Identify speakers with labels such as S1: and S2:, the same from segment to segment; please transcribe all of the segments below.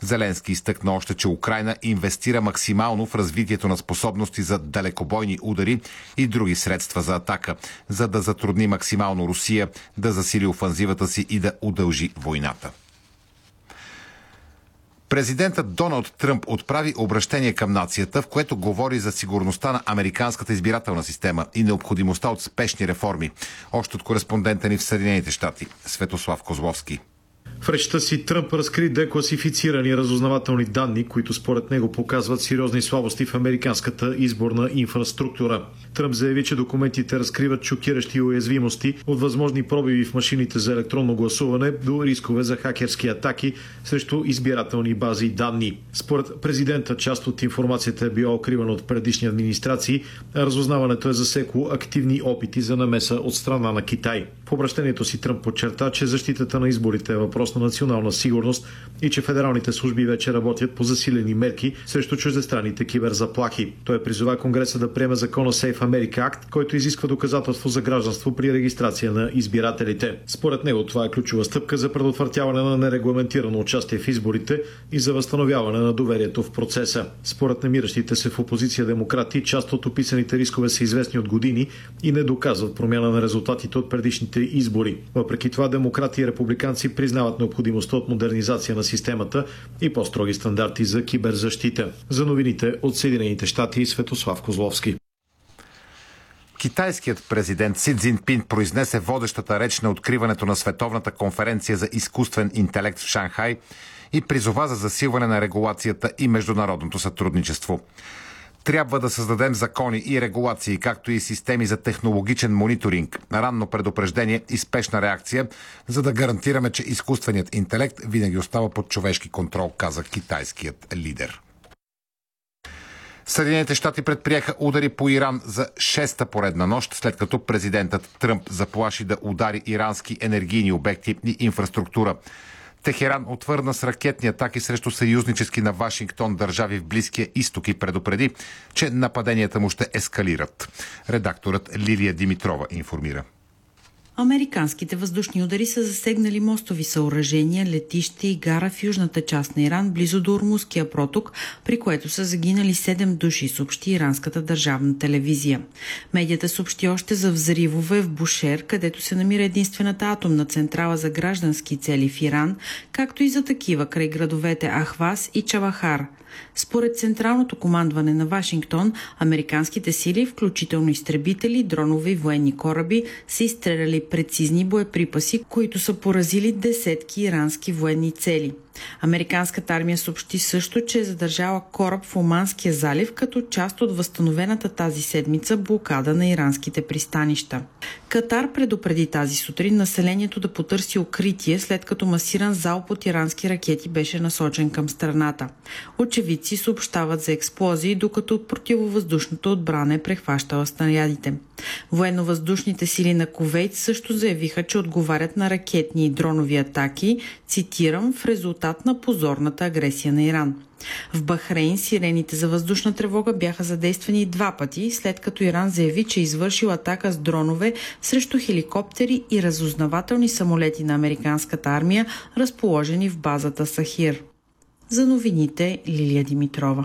S1: Зеленски изтъкна още, че Украйна инвестира максимално в развитието на способности за далекобойни удари и други средства за атака, за да затрудни максимално Русия да засили офанзивата си и да удължи войната. Президентът Доналд Тръмп отправи обращение към нацията, в което говори за сигурността на американската избирателна система и необходимостта от спешни реформи. Още от кореспондента ни в Съединените щати Светослав Козловски.
S2: В речта си Тръмп разкри декласифицирани разузнавателни данни, които според него показват сериозни слабости в американската изборна инфраструктура. Тръмп заяви, че документите разкриват шокиращи уязвимости от възможни пробиви в машините за електронно гласуване до рискове за хакерски атаки срещу избирателни бази данни. Според президента, част от информацията е била укривана от предишни администрации, а разузнаването е засекло активни опити за намеса от страна на Китай. В обращението си Тръмп подчерта, че защитата на изборите е въпрос на национална сигурност и че федералните служби вече работят по засилени мерки срещу чуждестранните киберзаплахи. Той призова Конгреса да приеме закона Safe America Act, който изисква доказателство за гражданство при регистрация на избирателите. Според него това е ключова стъпка за предотвратяване на нерегламентирано участие в изборите и за възстановяване на доверието в процеса. Според намиращите се в опозиция демократи, част от описаните рискове са известни от години и не доказват промяна на резултатите от предишните избори. Въпреки това, демократи и републиканци признават необходимостта от модернизация на системата и по-строги стандарти за киберзащита. За новините от Съединените щати Светослав Козловски.
S1: Китайският президент Си Цзинпин произнесе водещата реч на откриването на Световната конференция за изкуствен интелект в Шанхай и призова за засилване на регулацията и международното сътрудничество. Трябва да създадем закони и регулации, както и системи за технологичен мониторинг, ранно предупреждение и спешна реакция, за да гарантираме, че изкуственият интелект винаги остава под човешки контрол, каза китайският лидер. Съединените щати предприеха удари по Иран за шеста поредна нощ, след като президентът Тръмп заплаши да удари ирански енергийни обекти и инфраструктура. Техеран отвърна с ракетни атаки срещу съюзнически на Вашингтон държави в Близкия изток и предупреди, че нападенията му ще ескалират. Редакторът Лилия Димитрова информира.
S3: Американските въздушни удари са засегнали мостови съоръжения, летище и гара в южната част на Иран, близо до Ормузския проток, при което са загинали 7 души, съобщи иранската държавна телевизия. Медията съобщи още за взривове в Бушер, където се намира единствената атомна централа за граждански цели в Иран, както и за такива край градовете Ахваз и Чабахар. Според Централното командване на Вашингтон, американските сили, включително изтребители, дронове и военни кораби, са изстреляли прецизни боеприпаси, които са поразили десетки ирански военни цели. Американската армия съобщи също, че е задържала кораб в Оманския залив като част от възстановената тази седмица блокада на иранските пристанища. Катар предупреди тази сутрин населението да потърси укритие, след като масиран залп от ирански ракети беше насочен към страната. Очевидци съобщават за експлозии, докато противовъздушната отбрана е прехващала снарядите. Военно-въздушните сили на Кувейт също заявиха, че отговарят на ракетни и дронови атаки, цитирам, в резултат на позорната агресия на Иран. В Бахрейн сирените за въздушна тревога бяха задействани 2 пъти, след като Иран заяви, че е извършил атака с дронове срещу хеликоптери и разузнавателни самолети на американската армия, разположени в базата Сахир. За новините Лилия Димитрова.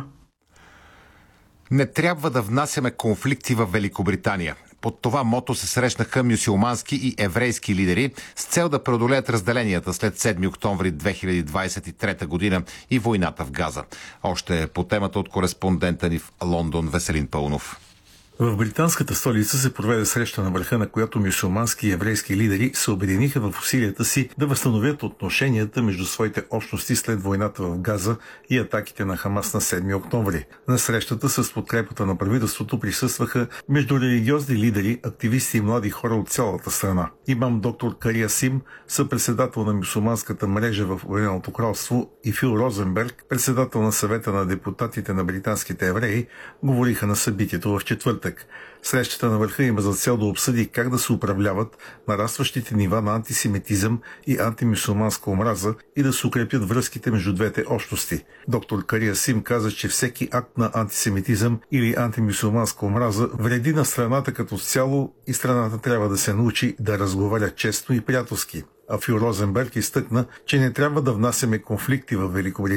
S1: Не трябва да внасяме конфликти в Великобритания. Под това мото се срещнаха мюсюлмански и еврейски лидери с цел да преодолеят разделенията след 7 октомври 2023 година и войната в Газа. Още по темата от кореспондента ни в Лондон Веселин Пълнов.
S4: В британската столица се проведе среща на върха, на която мюсюлмански и еврейски лидери се обединиха в усилията си да възстановят отношенията между своите общности след войната в Газа и атаките на Хамас на 7 октомври. На срещата с подкрепата на правителството присъстваха междурелигиозни лидери, активисти и млади хора от цялата страна. Имам доктор Кария Сим, съпредседател на мюсюлманската мрежа в Обединеното кралство, и Фил Розенберг, председател на съвета на депутатите на британските евреи, говориха на събитието в четвъртък. Срещата на върха има за цел да обсъди как да се управляват нарастващите нива на антисемитизъм и антимюсюлманска омраза и да се укрепят връзките между двете общности. Доктор Кария Сим каза, че всеки акт на антисемитизъм или антимюсюлманска омраза вреди на страната като цяло и страната трябва да се научи да разговаря честно и приятелски. А Фил Розенберг изтъкна, че не трябва да внасяме конфликти в Великобритания